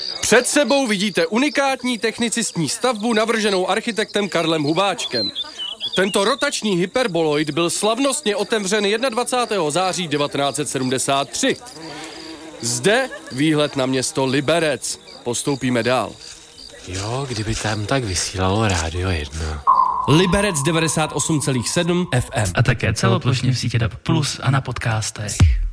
Před sebou vidíte unikátní technicistní stavbu navrženou architektem Karlem Hubáčkem. Tento rotační hyperboloid byl slavnostně otevřen 21. září 1973. Zde výhled na město Liberec. Postoupíme dál. Jo, kdyby tam tak vysílalo Rádio 1. Liberec 98,7 FM. A také celoplošně v sítě DAB+ a na podcastech.